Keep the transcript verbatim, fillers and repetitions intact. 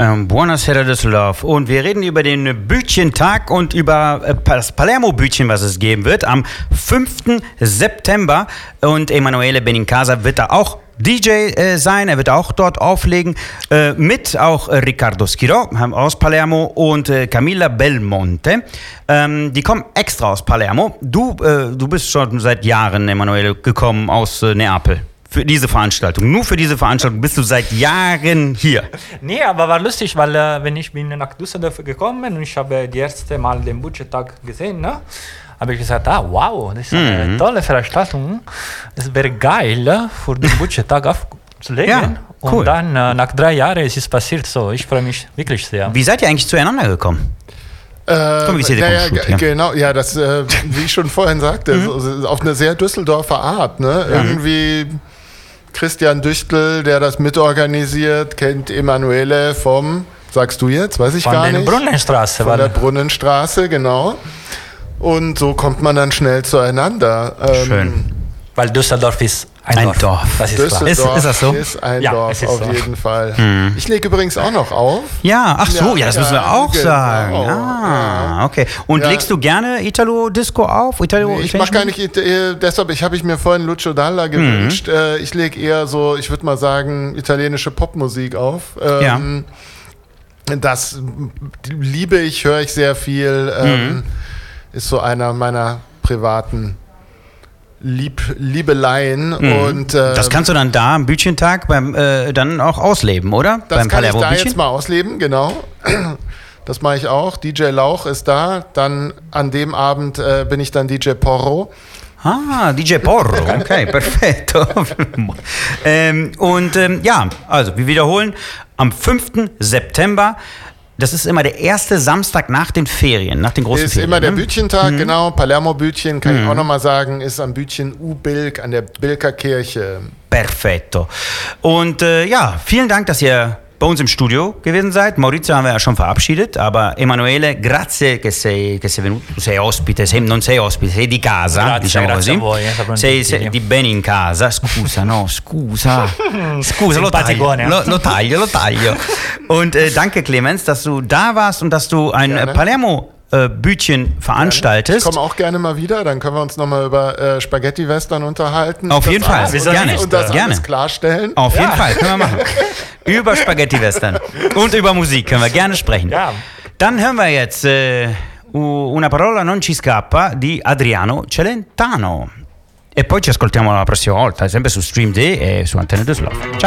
Ähm, Buonasera Düsseldorf. Und wir reden über den Bütchentag und über äh, das Palermo-Bütchen, was es geben wird, am fünften September. Und Emanuele Benincasa wird da auch D J äh, sein, er wird auch dort auflegen, äh, mit auch äh, Riccardo Schirò aus Palermo und äh, Camilla Belmonte. Ähm, die kommen extra aus Palermo. Du, äh, du bist schon seit Jahren, Emanuele, gekommen aus äh, Neapel. Für diese Veranstaltung. Nur für diese Veranstaltung bist du seit Jahren hier. Nee, aber war lustig, weil äh, wenn ich bin nach Düsseldorf gekommen und ich habe das erste Mal den Bütchentag gesehen, ne? Habe ich gesagt, ah, wow, das ist eine mhm. tolle Veranstaltung. Es wäre geil, für den Bütchentag aufzulegen. Ja, cool. Und dann, äh, nach drei Jahren, ist es passiert so. Ich freue mich wirklich sehr. Wie seid ihr eigentlich zueinander gekommen? Äh, Komm, ja, ja, g- ja. Genau, ja, das, äh, wie ich schon vorhin sagte, mhm. so, auf eine sehr Düsseldorfer Art. Ne? Ja. Irgendwie Christian Düchtel, der das mitorganisiert, kennt Emanuele vom, sagst du jetzt, weiß ich Von gar nicht. nicht. Brunnenstraße. Von der Brunnenstraße, genau. Und so kommt man dann schnell zueinander. Schön. Ähm, Weil Düsseldorf ist ein, ein Dorf. Dorf. Das ist Düsseldorf ist, ist das so? ist ein ja, Dorf, ist auf so. jeden Fall. Mhm. Ich lege übrigens auch noch auf. Ja, ach so, ja, Ja, das müssen wir ja, auch genau. sagen. Ah, okay. Und Ja. legst du gerne Italo-Disco auf? Italo Nee, ich mache gar nicht, äh, deshalb ich, habe ich mir vorhin Lucio Dalla gewünscht. Mhm. Äh, ich lege eher so, ich würde mal sagen, italienische Popmusik auf. Ähm, ja. Das liebe ich, höre ich sehr viel. Ähm, Mhm. Ist so einer meiner privaten Lieb, Liebeleien. Mhm. Und, äh, das kannst du dann da am Bütchentag beim, äh, dann auch ausleben, oder? Das beim kann ich da Palermo-Bütchen? jetzt mal ausleben, genau. Das mache ich auch. D J Lauch ist da. Dann an dem Abend äh, bin ich dann D J Porro. Ah, D J Porro, okay, perfetto. ähm, und ähm, ja, also wir wiederholen, am fünften September, das ist immer der erste Samstag nach den Ferien, nach den großen Ist Ferien. immer der ne? Bütchentag, Mhm. genau. Palermo-Bütchen, kann Mhm. ich auch nochmal sagen, ist am Bütchen U-Bilk an der Bilker Kirche. Perfetto. Und äh, ja, vielen Dank, dass ihr bei uns im Studio gewesen seid. Maurizio haben wir ja schon verabschiedet, aber Emanuele, grazie che sei, che sei venuto. Tu sei ospite, sei, non sei ospite, sei di casa, Grazie, diciamo grazie così. a voi, eh, sei, sei di bene in casa. Scusa, no, scusa. Scusa, lo taglio, lo, lo taglio, lo taglio. Und äh, danke, Clemens, dass du da warst und dass du ein äh, Palermo Äh, Bütchen veranstaltest. Ich komme auch gerne mal wieder, dann können wir uns nochmal über äh, Spaghetti-Western unterhalten. Auf jeden Fall, alles, gerne. Und das gerne. alles klarstellen. Auf ja. jeden Fall, können wir machen. Über Spaghetti-Western und über Musik können wir gerne sprechen. Ja. Dann hören wir jetzt äh, Una parola non ci scappa di Adriano Celentano. E poi ci ascoltiamo la prossima volta, sempre su Stream Day e su Antenne Düsseldorf. Ciao!